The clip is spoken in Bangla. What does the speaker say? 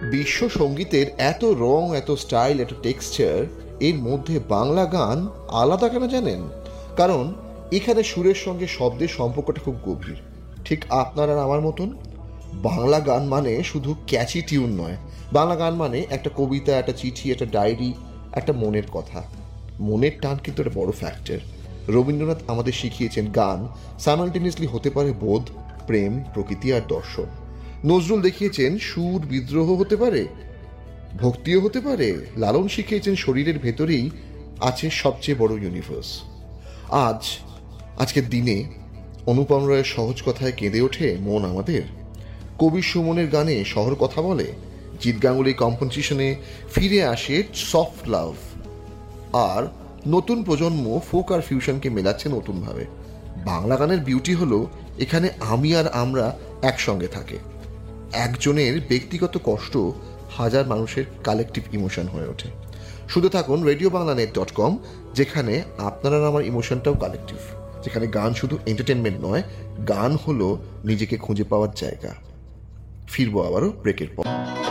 বিশ্ব সঙ্গীতের এত রং, এত স্টাইল, এত টেক্সচার, এর মধ্যে বাংলা গান আলাদা কেন জানেন? কারণ এখানে সুরের সঙ্গে শব্দের সম্পর্কটা খুব গভীর, ঠিক আপনার আর আমার মতন। বাংলা গান মানে শুধু ক্যাচি টিউন নয়, বাংলা গান মানে একটা কবিতা, একটা চিঠি, একটা ডায়েরি, একটা মনের কথা। মনের টান কিন্তু একটা বড় ফ্যাক্টর। রবীন্দ্রনাথ আমাদের শিখিয়েছেন গান সাইমালটেনিয়াসলি হতে পারে বোধ, প্রেম, প্রকৃতি আর দর্শন। নজরুল দেখিয়েছেন সুর বিদ্রোহ হতে পারে, ভক্তিও হতে পারে। লালন শিখিয়েছেন শরীরের ভেতরেই আছে সবচেয়ে বড় ইউনিভার্স। আজকের দিনে অনুপম রায়ের সহজ কথায় কেঁদে ওঠে মন আমাদের। কবি সুমনের গানে শহর কথা বলে। জিৎ গাঙ্গুলি কম্পোজিশনে ফিরে আসে সফট লাভ। আর নতুন প্রজন্ম ফোক আর ফিউশনকে মেলাচ্ছে নতুনভাবে। বাংলা গানের বিউটি হলো এখানে আমি আর আমরা একসঙ্গে থাকে। একজনের ব্যক্তিগত কষ্ট হাজার মানুষের কালেকটিভ ইমোশন হয়ে ওঠে। শুধু থাকুন radioBanglanet.com, যেখানে আপনার আর আমার ইমোশনটাও কালেকটিভ, যেখানে গান শুধু এন্টারটেনমেন্ট নয়, গান হলো নিজেকে খুঁজে পাওয়ার জায়গা। ফিরবো আবারও ব্রেকের পর।